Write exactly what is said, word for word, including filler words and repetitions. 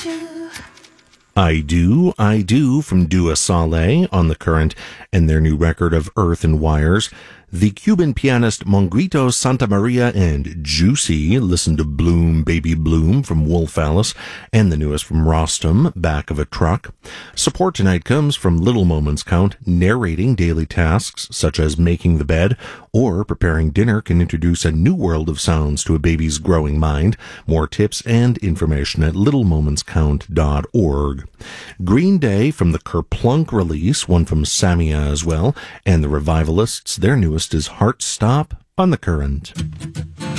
I Do, I Do from Dua Saleh on The Current and their new record of Earth and Wires. The Cuban pianist Monguito Santamaria and Juicy listen to Bloom Baby Bloom from Wolf Alice and the newest from Rostam, Back of a Truck. Support tonight comes from Little Moments Count. Narrating daily tasks such as making the bed or preparing dinner can introduce a new world of sounds to a baby's growing mind. More tips and information at little moments count dot org. Green Day from the Kerplunk release, one from Samia as well, and the Revivalists, their newest is Heart Stop on The Current.